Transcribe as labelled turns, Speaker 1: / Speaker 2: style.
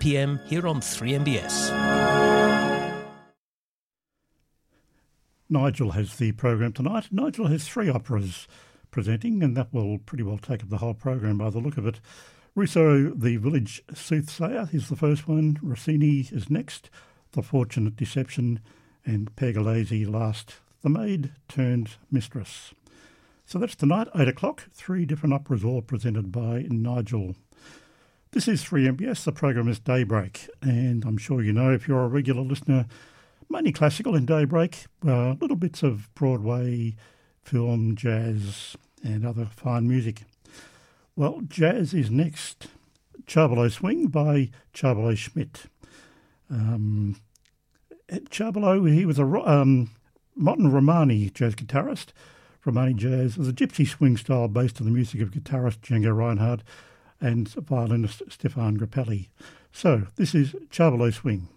Speaker 1: p.m. here on 3MBS.
Speaker 2: Nigel has the program tonight. Nigel has 3 operas presenting, and that will pretty well take up the whole program by the look of it. Rousseau, the Village Soothsayer, is the first one. Rossini is next, The Fortunate Deception, and Pergolesi last, The Maid Turned Mistress. So that's tonight, 8 o'clock, 3 different operas all presented by Nigel. This is 3MBS, the program is Daybreak, and I'm sure you know if you're a regular listener, mainly classical in Daybreak, little bits of Broadway, film, jazz and other fine music. Well, jazz is next. Charbelot Swing by Charbelot Schmidt. Charbelot, he was a modern Romani jazz guitarist. Romani jazz is a gypsy swing style based on the music of guitarist Django Reinhardt and violinist Stefan Grappelli. So this is Charbelot Swing.